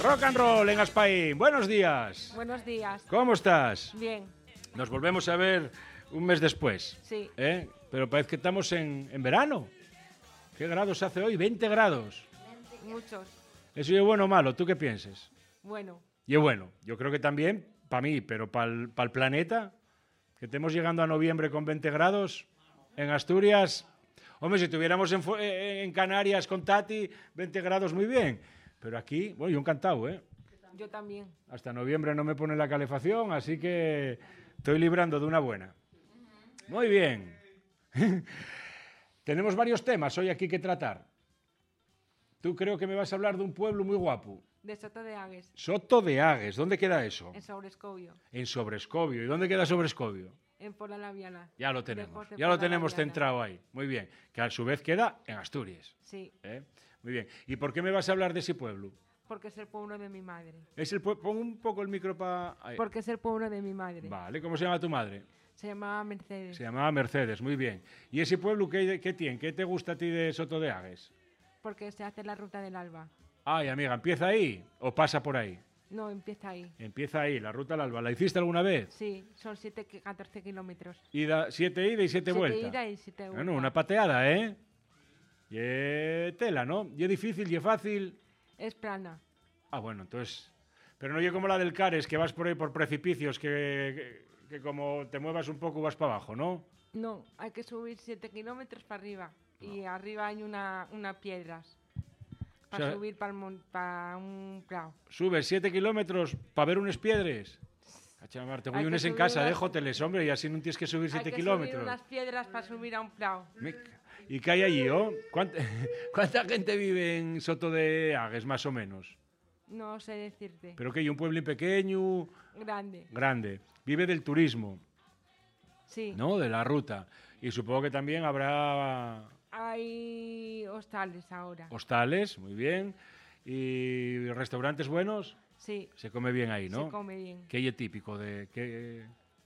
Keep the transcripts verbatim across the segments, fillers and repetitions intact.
Rock and roll en Aspaín. Buenos días. Buenos días. ¿Cómo estás? Bien. Nos volvemos a ver un mes después. Sí. ¿Eh? Pero parece que estamos en, en verano. ¿Qué grados hace hoy? veinte grados. Muchos. ¿Eso es bueno o malo? ¿Tú qué piensas? Bueno. Y es bueno. Yo creo que también, para mí, pero para el planeta, que estemos llegando a noviembre con veinte grados en Asturias. Hombre, si estuviéramos en, en Canarias con Tati, veinte grados muy bien. Pero aquí, bueno, yo encantado, ¿eh? Yo también. Hasta noviembre no me pone la calefacción, así que estoy librando de una buena. Muy bien. Tenemos varios temas hoy aquí que tratar. Tú creo que me vas a hablar de un pueblo muy guapo. De Soto de Agues. Soto de Agues. ¿Dónde queda eso? En Sobrescobio. En Sobrescobio. ¿Y dónde queda Sobrescobio? En Pola la Viana. Ya lo tenemos. de Ya lo Pola la tenemos Viana. centrado ahí. Muy bien. Que a su vez queda en Asturias. Sí. ¿Eh? Muy bien. ¿Y por qué me vas a hablar de ese pueblo? Porque es el pueblo de mi madre. Es el pue- Pon un poco el micro para... Porque es el pueblo de mi madre. Vale. ¿Cómo se llama tu madre? Se llamaba Mercedes. Se llamaba Mercedes. Muy bien. ¿Y ese pueblo qué, qué tiene? ¿Qué te gusta a ti de Soto de Agues? Porque se hace la ruta del Alba. Ay, amiga, ¿empieza ahí o pasa por ahí? No, empieza ahí. Empieza ahí, la ruta al Alba. ¿La hiciste alguna vez? Sí, son siete, catorce kilómetros. Ida, siete ida y siete, Siete vueltas. ida y siete vuelta. Bueno, una pateada, ¿eh? Y es tela, ¿no? Y es difícil y es fácil. Es plana. Ah, bueno, entonces... Pero no yo como la del Cares, que vas por ahí por precipicios, que, que, que como te muevas un poco vas para abajo, ¿no? No, hay que subir siete kilómetros para arriba. Y arriba hay una, una piedras. Para O sea, subir para un prado. Subes siete kilómetros para ver unos piedres. Cachamar, te voy Hay que unes en subir casa, unas- déjoteles, hombre, y así no tienes que subir Hay siete que kilómetros. subir unas piedras para subir a un prado. Mica. ¿Y qué hay allí, oh? ¿Cuánta, cuánta gente vive en Soto de Agues, más o menos? No sé decirte. ¿Pero qué hay? ¿Un pueblo pequeño? Grande. Grande. Vive del turismo, Sí. ¿no? De la ruta. Y supongo que también habrá Hay hostales ahora. hostales, muy bien. ¿Y restaurantes buenos? Sí. Se come bien ahí, ¿no? Se come bien. ¿Qué es típico de qué,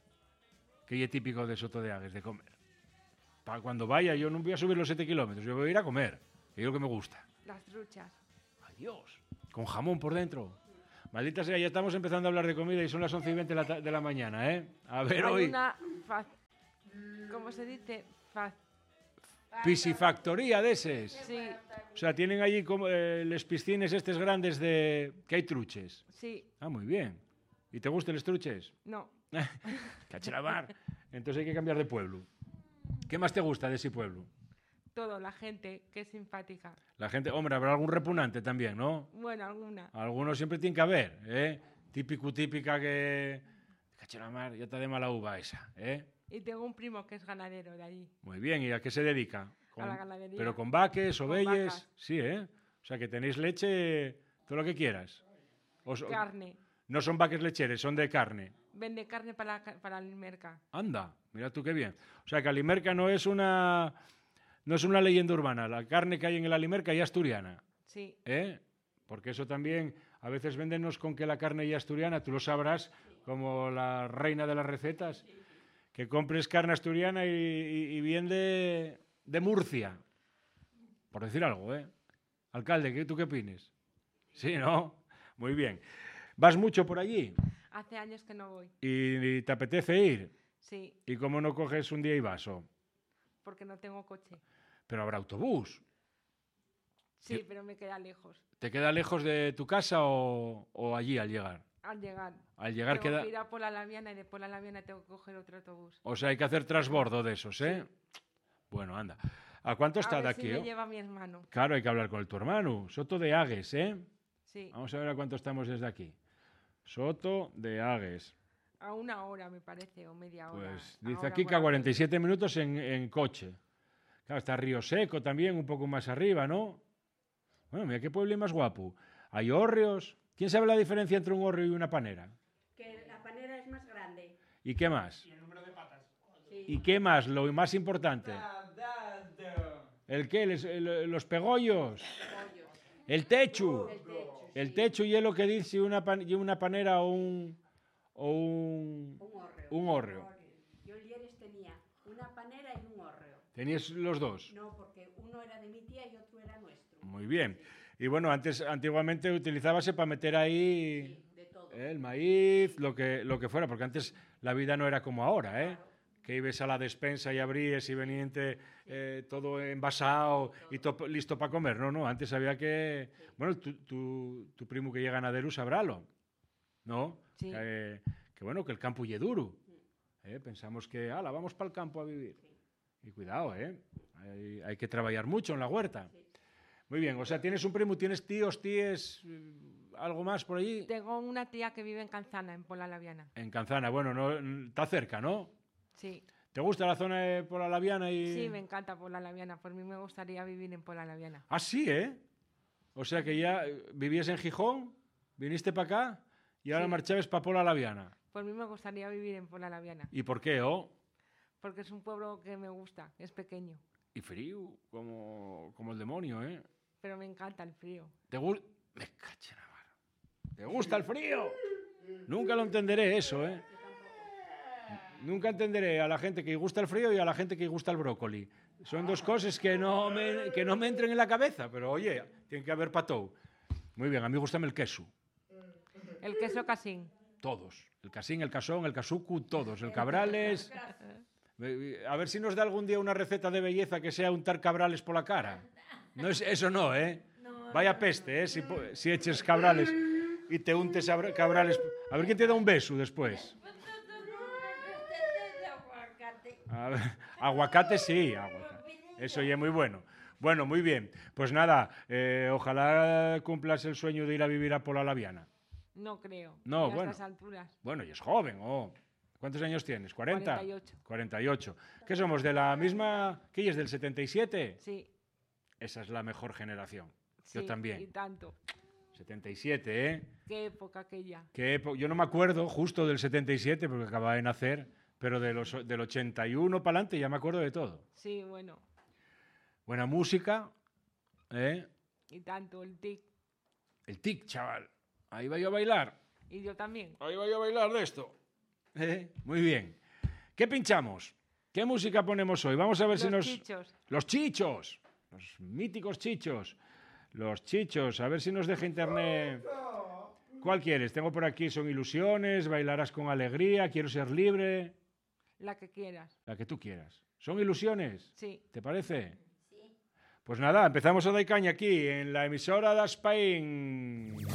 qué es típico de Soto de Agues de comer? Para cuando vaya, yo no voy a subir los siete kilómetros, yo voy a ir a comer. Y es lo que me gusta. Las truchas. Adiós. Con jamón por dentro. Maldita sea, ya estamos empezando a hablar de comida y son las once y veinte de la, ta- de la mañana, ¿eh? A ver Hay hoy. una... fa- ¿Cómo se dice? Fa- Piscifactoría de eses. Sí. O sea, tienen allí como eh, les piscines estos grandes de... que hay truches. Sí. Ah, muy bien. ¿Y te gustan los truches? No. Caché la mar. Entonces hay que cambiar de pueblo. ¿Qué más te gusta de ese pueblo? Todo. La gente que es simpática. La gente, hombre, habrá algún repugnante también, ¿no? Bueno, alguna. Algunos siempre tienen que haber, ¿eh? Típico, típica que... Caché la mar, ya está de mala uva esa, ¿eh? Y tengo un primo que es ganadero de allí. Muy bien, ¿y a qué se dedica? A la ganadería. Pero con vaques, Con ovelles, vacas. sí, ¿eh? O sea, que tenéis leche, todo lo que quieras. O so- Carne. No son vaques lecheres, son de carne. Vende carne para, la ca- para el mercado. Anda, mira tú qué bien. O sea, que Alimerca no es una no es una leyenda urbana. La carne que hay en el Alimerca ya es asturiana, Sí. ¿eh? Porque eso también, a veces véndenos con que la carne ya es asturiana, tú lo sabrás, como la reina de las recetas, que compres carne asturiana y, y- y bien de, de Murcia, por decir algo, ¿eh? Alcalde, ¿qué, ¿tú qué opinas? Sí, ¿no? Muy bien. ¿Vas mucho por allí? Hace años que no voy. ¿Y, y te apetece ir? Sí. ¿Y cómo no coges un día y vas? o? Porque no tengo coche. Pero habrá autobús. Sí, ¿Qué? pero me queda lejos. ¿Te queda lejos de tu casa o, o allí al llegar? Al llegar. Al llegar tengo queda... que ir a Pola la Viana y de Pola la Viana tengo que coger otro autobús. O sea, hay que hacer transbordo de esos, ¿eh? Bueno, anda. ¿A cuánto está a de ver aquí? si me oh? lleva mi hermano. Claro, hay que hablar con el tu hermano. Soto de Agues, ¿eh? Sí. Vamos a ver a cuánto estamos desde aquí. Soto de Agues. A una hora, me parece, o media hora. Pues dice Ahora aquí por que a aquí. cuarenta y siete minutos en, en coche. Claro, está Río Seco también, un poco más arriba, ¿no? Bueno, mira qué pueblo más guapo. Hay hórreos. ¿Quién sabe la diferencia entre un hórreo y una panera? Que la panera es más grande. ¿Y qué más? Sí. ¿Y qué más? Lo más importante. ¿El qué? Les- el- los pegollos. Pollo. El techo. El techo. El techo y es lo que dice una, pan- y una panera o un... O un... Un hórreo. Un hórreo. Yo Lieres tenía una panera y un hórreo. ¿Tenías los dos? No, porque uno era de mi tía y otro era nuestro. Muy bien. Y bueno, antes, antiguamente utilizábase para meter ahí Sí, de todo. eh, el maíz, lo que, lo que fuera, porque antes la vida no era como ahora, ¿eh? Claro. Que ibas a la despensa y abríes y veniente eh, todo envasado y to- listo para comer. No, no, antes había que... Bueno, tu, tu, tu primo que llega a Naderu sabralo, ¿no? Sí. Que, que bueno, que el campo ye duro. ¿eh? Pensamos que, ala, vamos para el campo a vivir. Y cuidado, ¿eh? Hay, hay que trabajar mucho en la huerta. Sí. Muy bien, o sea, tienes un primo, tienes tíos, tíes, eh, algo más por allí. Tengo una tía que vive en Canzana, en Pola Laviana. En Canzana, bueno, no, está cerca, ¿no? Sí, ¿Te gusta la zona de Pola Laviana? Y... sí, me encanta Pola Laviana. Por mí me gustaría vivir en Pola Laviana. Ah, sí, ¿eh? O sea que ya eh, vivías en Gijón, viniste para acá y ahora Sí. marchabas para Pola Laviana. Por mí me gustaría vivir en Pola Laviana. ¿Y por qué, oh? Porque es un pueblo que me gusta, es pequeño. Y frío, como, como el demonio, ¿eh? Pero me encanta el frío. ¿Te gusta? Me caché en la mar. ¿Te gusta el frío? Nunca lo entenderé eso, ¿eh? Nunca entenderé a la gente que gusta el frío y a la gente que gusta el brócoli. Son dos cosas que no me, que no me entren en la cabeza, pero oye, tiene que haber para todo. Muy bien, a mí gusta el queso. El queso casín. Todos. El casín, el casón, el casucu, todos. El cabrales. A ver si nos da algún día una receta de belleza que sea untar cabrales por la cara. No es, eso no, ¿eh? Vaya peste, ¿eh? Si, po- si eches cabrales y te untes abra- cabrales. A ver quién te da un beso después. A ver, aguacate sí, aguacate. Eso ya es muy bueno. Bueno, muy bien. Pues nada, eh, ojalá cumplas el sueño de ir a vivir a Pola Laviana. No creo. No, ni a bueno. estas alturas. Bueno, y es joven, ¿oh? ¿Cuántos años tienes? ¿cuarenta? cuarenta y ocho. cuarenta y ocho. ¿Qué somos? ¿De la misma? ¿Qué es del setenta y siete? Sí. Esa es la mejor generación. Sí, Yo también. Y tanto. setenta y siete, ¿eh? Qué época aquella. Qué epo- Yo no me acuerdo justo del setenta y siete porque acababa de nacer, pero de los, del ochenta y uno para adelante ya me acuerdo de todo. Sí, bueno. Buena música, ¿eh? Y tanto, el tic. El tic, chaval. Ahí va yo a bailar. Y yo también. Ahí va yo a bailar de esto. ¿Eh? Muy bien. ¿Qué pinchamos? ¿Qué música ponemos hoy? Vamos a ver si Los nos... chichos. Los chichos. Los míticos chichos. Los chichos. A ver si nos deja internet... ¿Cuál quieres? Tengo por aquí Son Ilusiones, Bailarás con Alegría, Quiero Ser Libre... La que quieras. La que tú quieras. ¿Son ilusiones? Sí. ¿Te parece? Sí. Pues nada, empezamos a dar caña aquí en la emisora de Spain.